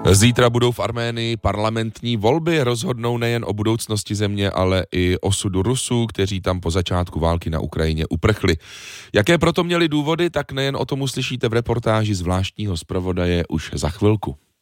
Zítra budou v Arménii parlamentní volby, rozhodnou nejen o budoucnosti země, ale i osudu Rusů, kteří tam po začátku války na Ukrajině uprchli. Jaké proto měli důvody, tak nejen o tom uslyšíte v reportáži zvláštního zpravodaje už za chvilku.